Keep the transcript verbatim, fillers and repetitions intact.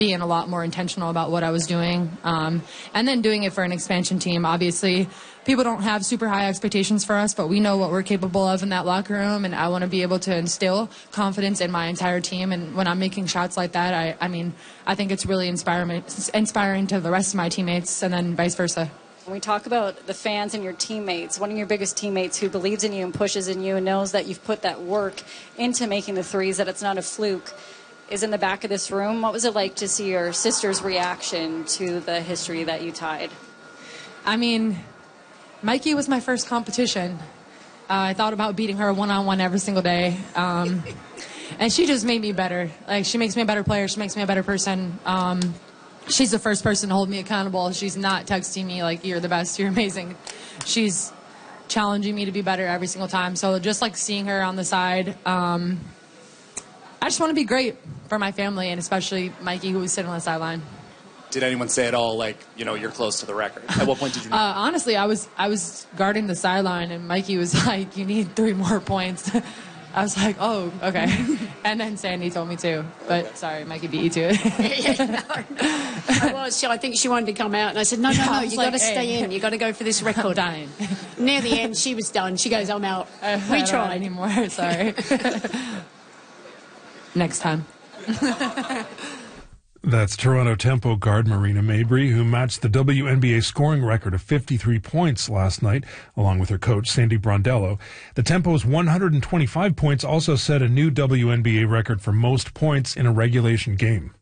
being a lot more intentional about what I was doing. Um, and then doing it for an expansion team. Obviously, people don't have super high expectations for us, but we know what we're capable of in that locker room, and I want to be able to instill confidence in my entire team. And when I'm making shots like that, I, I mean, I think it's really inspiring, inspiring to the rest of my teammates, and then vice versa. When we talk about the fans and your teammates, one of your biggest teammates who believes in you and pushes in you and knows that you've put that work into making the threes, that it's not a fluke, is in the back of this room. What was it like to see your sister's reaction to the history that you tied? I mean, Mikey was my first competition. Uh, I thought about beating her one-on-one every single day. Um, and she just made me better. Like, she makes me a better player. She makes me a better person. Um, she's the first person to hold me accountable. She's not texting me like, you're the best, you're amazing. She's challenging me to be better every single time. So just like seeing her on the side, um, I just want to be great for my family, and especially Mikey, who was sitting on the sideline. Did anyone say at all, like, you know, you're close to the record? At what point did you know? Uh, honestly, I was I was guarding the sideline, and Mikey was like, you need three more points. I was like, oh, okay. And then Sandy told me too. But okay. Sorry, Mikey beat you to it. yeah, no. I was. She, I think she wanted to come out, and I said, no, no, no, you like, got to hey. stay in. You got to go for this record. I'm dying. Near the end, she was done. She goes, I'm out. I, we I tried. Anymore. Sorry. Next time. That's Toronto Tempo guard Marina Mabrey, who matched the W N B A scoring record of fifty-three points last night, along with her coach Sandy Brondello. The Tempo's one hundred twenty-five points also set a new W N B A record for most points in a regulation game.